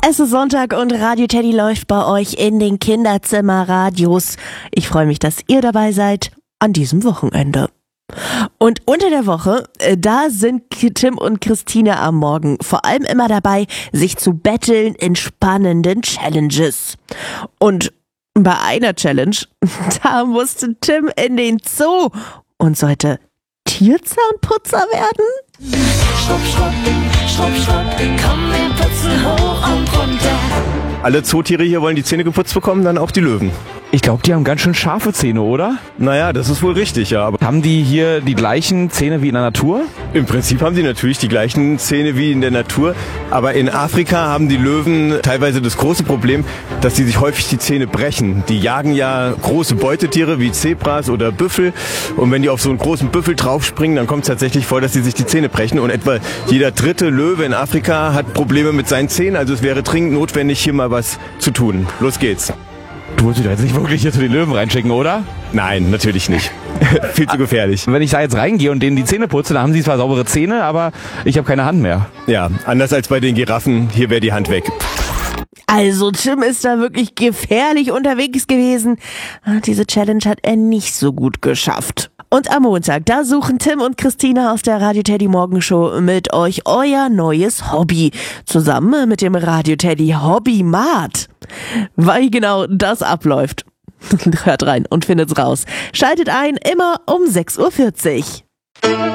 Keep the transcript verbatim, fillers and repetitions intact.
Es ist Sonntag und Radio Teddy läuft bei euch in den Kinderzimmerradios. Ich freue mich, dass ihr dabei seid an diesem Wochenende. Und unter der Woche, da sind Tim und Christine am Morgen vor allem immer dabei, sich zu betteln in spannenden Challenges. Und bei einer Challenge, da musste Tim in den Zoo und sollte Tierzahnputzer werden? Schrupp, schrupp, schrupp, schrupp, komm, wir putzen hoch und runter. Alle Zootiere hier wollen die Zähne geputzt bekommen, dann auch die Löwen. Ich glaube, die haben ganz schön scharfe Zähne, oder? Naja, das ist wohl richtig, ja. Aber Haben die hier die gleichen Zähne wie in der Natur? im Prinzip haben die natürlich die gleichen Zähne wie in der Natur. Aber in Afrika haben die Löwen teilweise das große Problem, dass sie sich häufig die Zähne brechen. Die jagen ja große Beutetiere wie Zebras oder Büffel. Und wenn die auf so einen großen Büffel draufspringen, dann kommt es tatsächlich vor, dass sie sich die Zähne brechen. Und etwa jeder dritte Löwe in Afrika hat Probleme mit seinen Zähnen. Also es wäre dringend notwendig, hier mal was zu tun. Los geht's. Du wolltest dich jetzt nicht wirklich hier zu den Löwen reinschicken, oder? Nein, natürlich nicht. Viel zu gefährlich. Wenn ich da jetzt reingehe und denen die Zähne putze, dann haben sie zwar saubere Zähne, aber ich habe keine Hand mehr. Ja, anders als bei den Giraffen, hier wäre die Hand weg. Also Tim ist da wirklich gefährlich unterwegs gewesen. Diese Challenge hat er nicht so gut geschafft. Und am Montag, da suchen Tim und Christina aus der Radio Teddy Morgenshow mit euch euer neues Hobby. Zusammen mit dem Radio Teddy Hobbymat. Weil genau das abläuft. Hört rein und findet's raus. Schaltet ein, immer um sechs Uhr vierzig.